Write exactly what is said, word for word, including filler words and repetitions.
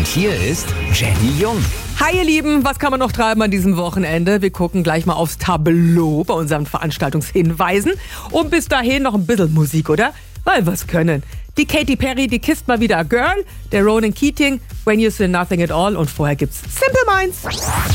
Und hier ist Jenny Jung. Hi ihr Lieben, was kann man noch treiben an diesem Wochenende? Wir gucken gleich mal aufs Tableau bei unseren Veranstaltungshinweisen. Und bis dahin noch ein bisschen Musik, oder? Weil wir's können. Die Katy Perry, die kisst mal wieder a Girl. Der Ronan Keating, When You Say Nothing at All. Und vorher gibt's Simple Minds.